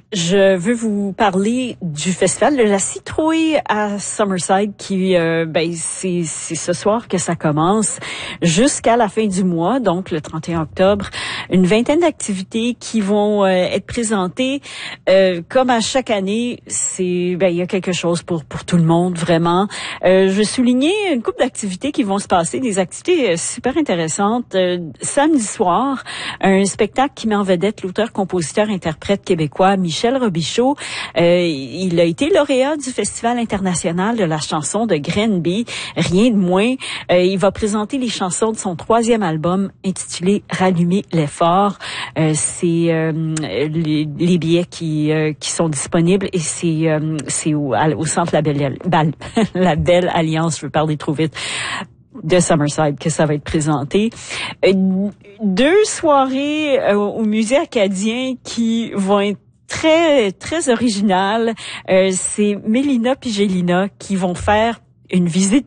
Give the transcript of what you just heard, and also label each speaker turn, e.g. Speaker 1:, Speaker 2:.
Speaker 1: Je veux vous parler du festival de la citrouille à Summerside qui, c'est ce soir que ça commence jusqu'à la fin du mois, donc le 31 octobre. Une vingtaine d'activités qui vont être présentées. Comme à chaque année, il y a quelque chose pour tout le monde, vraiment. Je vais souligner une couple d'activités qui vont se passer, des activités super intéressantes. Samedi soir, un spectacle qui met en vedette l'auteur, compositeur, interprète québécois Michel Robichaud. Il a été lauréat du Festival international de la chanson de Grenby, rien de moins. Il va présenter les chansons de son 3e album intitulé Rallumer l'effort. C'est les billets qui sont disponibles et c'est au centre La Belle Alliance, je veux parler trop vite, de Summerside que ça va être présenté. 2 soirées au musée acadien qui vont être très très originales. C'est Mélina puis Gélina qui vont faire une visite